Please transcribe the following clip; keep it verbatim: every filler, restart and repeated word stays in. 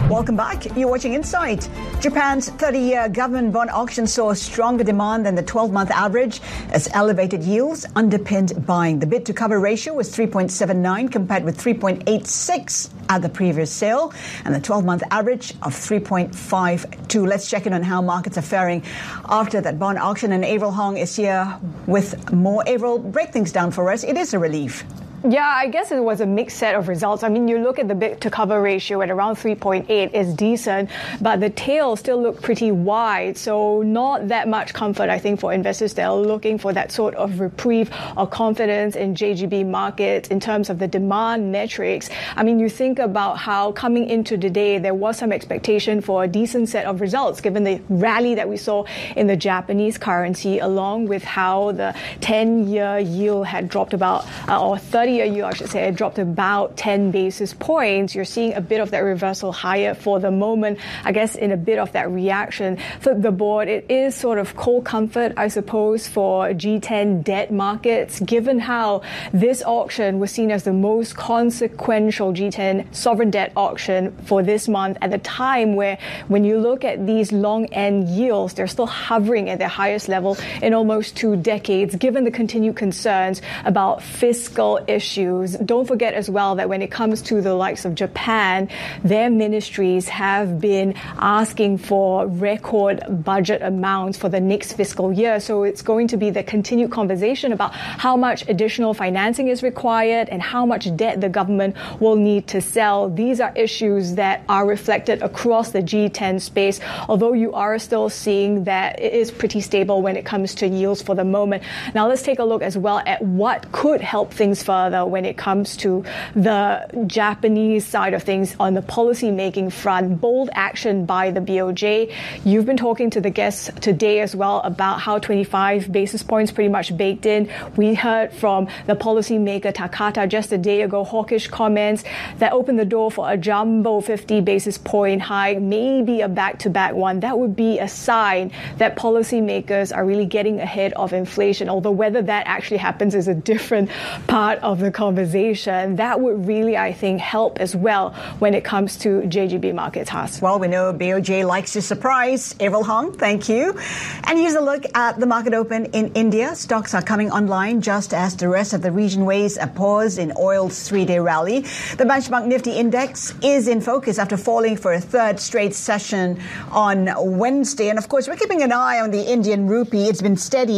Welcome back. You're watching Insight. Japan's thirty-year government bond auction saw stronger demand than the twelve-month average as elevated yields underpinned buying. The bid-to-cover ratio was three point seven nine compared with three point eight six at the previous sale, and the twelve-month average of three point five two. Let's check in on how markets are faring after that bond auction. And Avril Hong is here with more. Avril, break things down for us. It is a relief. Yeah, I guess it was a mixed set of results. I mean, you look at the bid-to-cover ratio at around three point eight is decent, but the tail still looked pretty wide, so not that much comfort, I think, for investors that are looking for that sort of reprieve or confidence in J G B markets in terms of the demand metrics. I mean, you think about how coming into the day, there was some expectation for a decent set of results, given the rally that we saw in the Japanese currency, along with how the ten-year yield had dropped about, uh, or thirty you, I should say, it dropped about ten basis points. You're seeing a bit of that reversal higher for the moment, I guess, in a bit of that reaction. Flip the board, it is sort of cold comfort, I suppose, for G ten debt markets, given how this auction was seen as the most consequential G ten sovereign debt auction for this month at the time where, when you look at these long-end yields, they're still hovering at their highest level in almost two decades, given the continued concerns about fiscal issues. Issues. Don't forget as well that when it comes to the likes of Japan, their ministries have been asking for record budget amounts for the next fiscal year. So it's going to be the continued conversation about how much additional financing is required and how much debt the government will need to sell. These are issues that are reflected across the G ten space, although you are still seeing that it is pretty stable when it comes to yields for the moment. Now let's take a look as well at what could help things further when it comes to the Japanese side of things on the policy-making front. Bold action by the B O J. You've been talking to the guests today as well about how twenty-five basis points pretty much baked in. We heard from the policymaker Takata just a day ago, hawkish comments that opened the door for a jumbo fifty basis point hike, maybe a back-to-back one. That would be a sign that policymakers are really getting ahead of inflation, although whether that actually happens is a different part of the conversation. That would really, I think, help as well when it comes to J G B markets, Haas. Well, we know B O J likes to surprise. Avril Hong, thank you. And here's a look at the market open in India. Stocks are coming online just as the rest of the region weighs a pause in oil's three-day rally. The benchmark Nifty index is in focus after falling for a third straight session on Wednesday. And of course, we're keeping an eye on the Indian rupee. It's been steady